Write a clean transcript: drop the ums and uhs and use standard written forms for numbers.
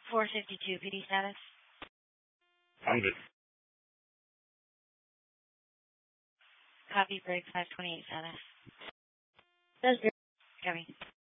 452 PD status. I'm good. Copy break 528 status. That's good. Copy.